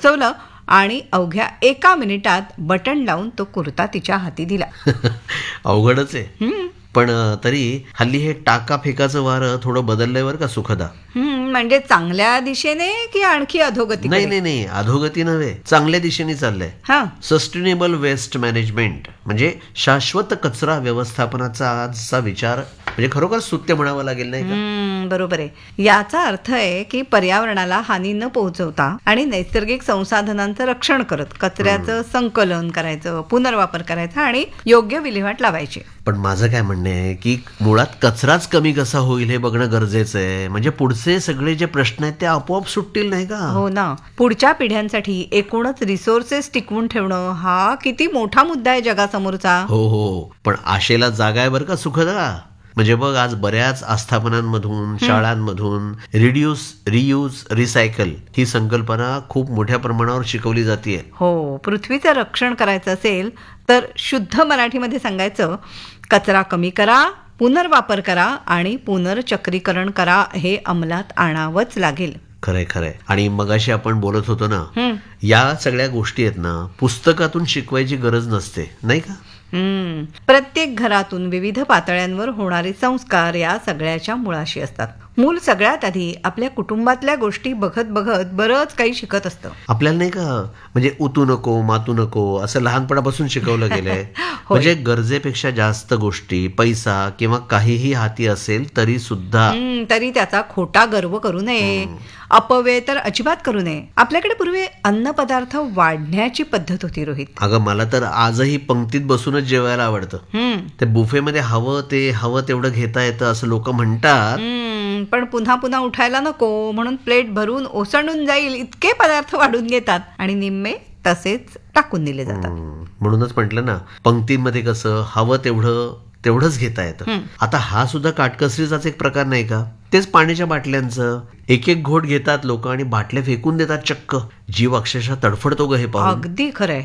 बसवलं आणि अवघ्या 1 मिनिटात बटन लावून तो कुर्ता तिच्या हाती दिला. अवघडच आहे. पण तरी हल्ली हे टाका फेकाचं वारं थोडं बदललंय बरं का सुखदा. म्हणजे चांगल्या दिशेने की आणखी अधोगती? नाही, अधोगती नव्हे, चांगल्या दिशेने चाललंय. सस्टेनेबल वेस्ट मॅनेजमेंट म्हणजे शाश्वत कचरा व्यवस्थापनाचा आजचा विचार म्हणजे खरोखर स्तुत्य म्हणावं लागेल, नाही का? बरोबर आहे. याचा अर्थ आहे की पर्यावरणाला हानी न पोहोचवता आणि नैसर्गिक संसाधनांचं रक्षण करत कचऱ्याचं संकलन करायचं, पुनर्वापर करायचा आणि योग्य विल्हेवाट लावायची. पण माझं काय म्हणणं आहे की मुळात कचराच कमी कसा होईल हे बघणं गरजेचं आहे. म्हणजे पुढचे सगळे जे प्रश्न आहेत ते आपोआप सुटतील, नाही का? हो ना. पुढच्या पिढ्यांसाठी एकूणच रिसोर्सेस टिकवून ठेवणं हा किती मोठा मुद्दा आहे जगासमोरचा. हो, पण आशेला जागा आहे बरं का सुखदा. म्हणजे बघ, आज बऱ्याच आस्थापनांमधून, शाळांमधून रिड्यूस, रियूज, रिसायकल ही संकल्पना खूप मोठ्या प्रमाणावर शिकवली जाते. हो, पृथ्वीचं रक्षण करायचं असेल तर शुद्ध मराठीमध्ये सांगायचं, कचरा कमी करा, पुनर्वापर करा आणि पुनर्चक्रीकरण करा हे अंमलात आणावंच लागेल. खरंय. आणि मगाशी आपण बोलत होतो ना, या सगळ्या गोष्टी आहेत ना, पुस्तकातून शिकवायची गरज नसते, नाही का? प्रत्येक घरातून विविध पातळ्यांवर होणारे संस्कार या सगळ्याच्या मुळाशी असतात. मूल सगळ्यात आधी आपल्या कुटुंबातल्या गोष्टी बघत बघत बरंच काही शिकत असतं. आपल्याला नाही का, म्हणजे उतू नको, मातू नको असं लहानपणापासून शिकवलं गेलंय. म्हणजे गरजेपेक्षा जास्त गोष्टी, पैसा किंवा काहीही हाती असेल तरी सुद्धा तरी त्याचा खोटा गर्व करू नये, अपव्यय तर अजिबात करू नये. आपल्याकडे पूर्वी अन्न पदार्थ वाढण्याची पद्धत होती रोहित. अगं, मला तर आजही पंक्तीत बसूनच जेवायला आवडतं. ते बुफेमध्ये हवं तेवढं घेता येतं असं लोक म्हणतात. पण पुन्हा पुन्हा उठायला नको म्हणून प्लेट भरून ओसंडून जाईल इतके पदार्थ वाढून घेतात आणि निम्मे तसेच टाकून दिले जातात. म्हणूनच म्हटलं ना, पंक्तीमध्ये कसं हवं तेवढंच घेता येतं. आता हा सुद्धा काटकसरीचाच एक प्रकार नाही का? तेच पाण्याच्या बाटल्यांचं एक घोट घेतात लोक आणि बाटल्या फेकून देतात चक्क. जीव अक्षरशः तडफडतो ग हे पाहून. अगदी खरंय.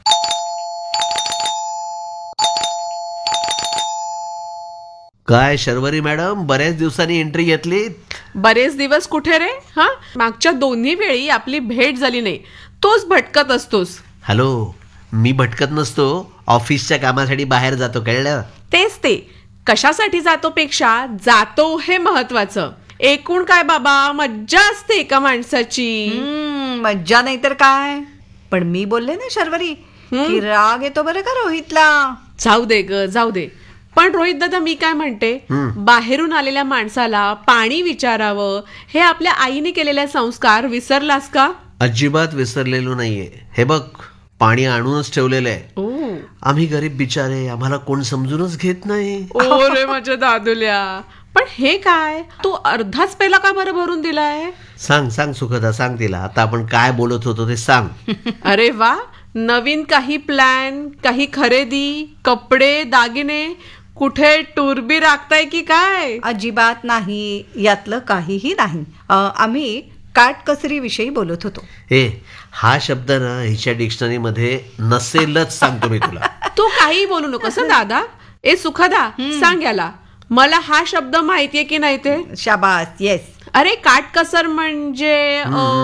काय शर्वरी मॅडम, बऱ्याच दिवसांनी एंट्री घेतली. बरेच दिवस कुठे रे? मागच्या दोन्ही वेळी आपली भेट झाली नाही. तोच भटकत असतोस. हॅलो, मी भटकत नसतो, ऑफिसच्या कामासाठी बाहेर जातो, कळलं? तेच ते, कशासाठी जातो पेक्षा जातो हे महत्वाचं. एकूण काय बाबा, मज्जा असते एका माणसाची. मज्जा नाही तर काय. पण मी बोलले ना शर्वरी की राग येतो बरं का रोहितला. जाऊ दे. पण रोहित दादा, मी काय म्हणते, बाहेरून आलेल्या माणसाला पाणी विचारावं हे आपल्या आईने केलेले संस्कार विसरलास का? अजिबात विसरलेलो नाहीये. हे बघ, पाणी आणूनच ठेवलेलं आहे. आम्ही गरीब बिचारे, आम्हाला कोण समजूनच घेत नाही. ओ रे माझ्या दादुल्या. पण हे काय, तू अर्धाच पेला का बरं भरून दिलाय? सांग सुखदा, सांग तिला. आता आपण काय बोलत होतो ते सांग. अरे वा, नवीन काही प्लॅन, काही खरेदी, कपडे, दागिने, कुठे टूर बी राखताय की काय? अजिबात नाही, यातलं काहीही नाही. आम्ही काटकसरी विषयी बोलत होतो. हा शब्द ना हिच्या डिक्शनरी मध्ये नसेलच, सांगतो मी तुला. तू काही बोलू नकोस दादा. सुखदा, सांग याला, मला हा शब्द माहितीये की नाही ते? शाबास, येस. अरे, काटकसर म्हणजे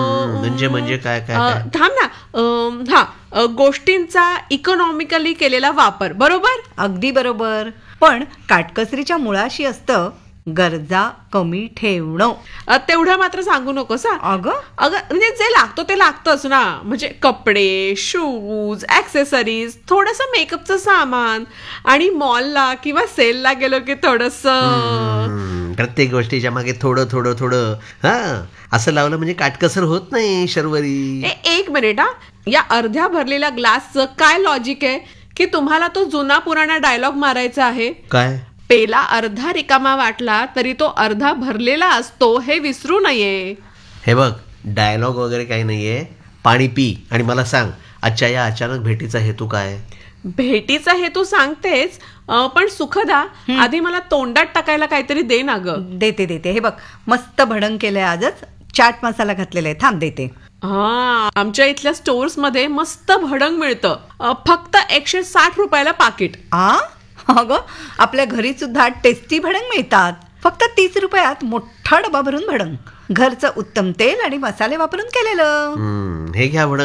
काय थांब ना. गोष्टींचा इकॉनॉमिकली केलेला वापर. बरोबर? अगदी बरोबर. पण काटकसरीच्या मुळाशी असतं गरजा कमी ठेवणं. तेवढं मात्र सांगू नकोस. अगं म्हणजे जे लागतो ते लागतंच ना. म्हणजे कपडे, शूज, ऍक्सेसरीज, थोडस मेकअपचं सामान आणि मॉलला किंवा सेलला गेलो की थोडस. प्रत्येक गोष्टीच्या मागे थोडं असं लावलं म्हणजे काटकसर होत नाही शर्वरी. एक मिनिट. या अर्ध्या भरलेल्या ग्लासचं काय लॉजिक आहे की तुम्हाला तो जुना पुराणा डायलॉग मारायचा आहे? काय? पेला अर्धा रिकामा वाटला तरी तो अर्धा भरलेला असतो हे विसरू नये. हे बघ, डायलॉग वगैरे काही नाहीये. पाणी पी आणि मला सांग, आजच्या या अचानक भेटीचा हेतू काय? भेटीचा हेतू सांगतेच, पण सुखदा, आधी मला तोंडात टाकायला काहीतरी दे ना ग. देते. हे बघ, मस्त भडंग केलंय आजच. चाट मसाला घातलेला आहे, थांब देते. आमच्या इथल्या स्टोर्स मध्ये मस्त भडंग मिळतं. फक्त 160 रुपयाला पाकिट. अगं, आपल्या घरी सुद्धा टेस्टी भडंग मिळतात. फक्त 30 रुपयात मोठा डबा भरून भडंग. घरचं उत्तम तेल आणि मसाले वापरून केलेलं. हे घ्या भडंग.